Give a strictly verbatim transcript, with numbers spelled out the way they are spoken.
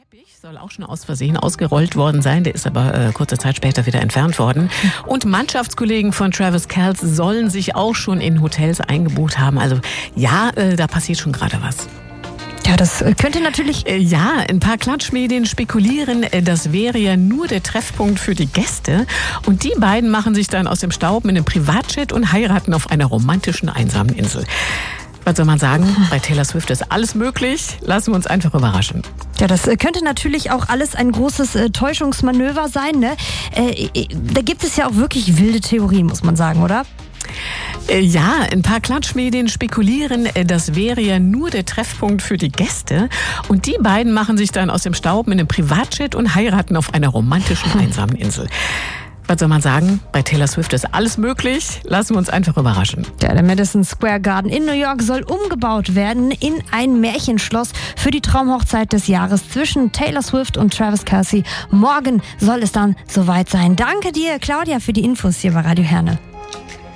Teppich soll auch schon aus Versehen ausgerollt worden sein, der ist aber äh, kurze Zeit später wieder entfernt worden. Und Mannschaftskollegen von Travis Kelce sollen sich auch schon in Hotels eingebucht haben. Also ja, äh, da passiert schon gerade was. Ja, das könnte natürlich... Äh, ja, ein paar Klatschmedien spekulieren, äh, das wäre ja nur der Treffpunkt für die Gäste. Und die beiden machen sich dann aus dem Staub mit einem Privatjet und heiraten auf einer romantischen, einsamen Insel. Was soll man sagen? Bei Taylor Swift ist alles möglich. Lassen wir uns einfach überraschen. Ja, das könnte natürlich auch alles ein großes äh, Täuschungsmanöver sein, ne? Äh, äh, da gibt es ja auch wirklich wilde Theorien, muss man sagen, oder? Äh, ja, ein paar Klatschmedien spekulieren, äh, das wäre ja nur der Treffpunkt für die Gäste. Und die beiden machen sich dann aus dem Staub mit einem Privatjet und heiraten auf einer romantischen, einsamen Insel. Was soll man sagen? Bei Taylor Swift ist alles möglich. Lassen wir uns einfach überraschen. Ja, der Madison Square Garden in New York soll umgebaut werden in ein Märchenschloss für die Traumhochzeit des Jahres zwischen Taylor Swift und Travis Kelce. Morgen soll es dann soweit sein. Danke dir, Claudia, für die Infos hier bei Radio Herne.